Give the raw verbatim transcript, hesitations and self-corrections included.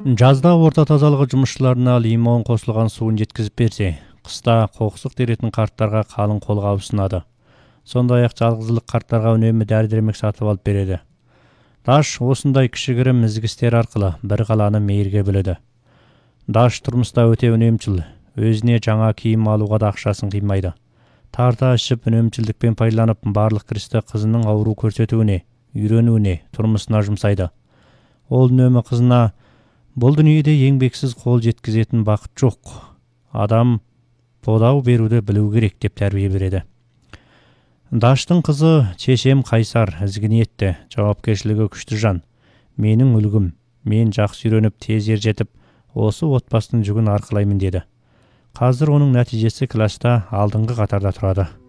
Жазда орта тазалығы жұмысшыларына лимон қосылған суын жеткізіп берсе, қыста қоқсық теретін қарттарға қалың қолғабыс ұсынады. Сондай-ақ жалғызылық қарттарға үнемі дәрі-дәрмек сатып алып береді. Даш осындай кішігірім ізгі істер арқылы бір қаланы мейірге бөледі. Даш тұрмыста өте үнемшіл, өзіне жаңа киім алуға да ақшасын қимайды. Тарта ішіп үнемшілдікпен пайдаланып, барлық кірісті қызының ауру көрсетуіне, үйренуіне, тұрмысына жұмсайды. Ол үнемі қызына: бұл дүниеде еңбексіз қол жеткізетін бақыт жоқ. Адам бодау беруді білу керек деп тәрбие береді. Даштың қызы: шешем қайсар, ізгі ниетті, жауапкершілігі күшті жан. Менің үлгім, мен жақсы үйреніп, тез ер жетіп, осы отбасының жүгін арқалаймын деді. Қазір оның нәтижесі класта алдыңғы қатарда тұрады.